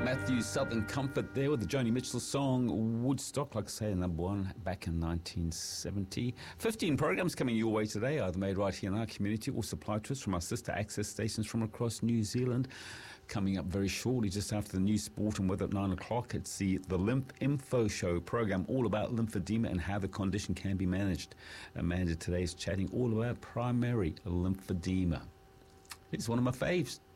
Matthew Southern Comfort there with the Joni Mitchell song Woodstock, like I say, number one back in 1970. 15 programs coming your way today, either made right here in our community or supplied to us from our sister access stations from across New Zealand. Coming up very shortly, just after the news, sport and weather at 9 o'clock, it's the Lymph Info Show program, all about lymphedema and how the condition can be managed. Amanda today is chatting all about primary lymphedema. It's one of my faves.